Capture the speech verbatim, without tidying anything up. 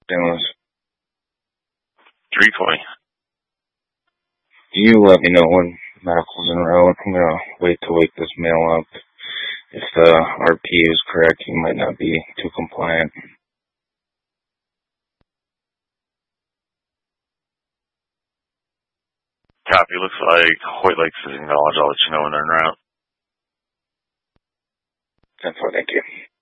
Doing three twenty. You let me know when medical's en route. I'm gonna wait to wake this mail up. If the R P is correct, he might not be too compliant. Copy. Looks like Hoyt Lakes is acknowledged. I'll let you know when they're en route. That's what, thank you.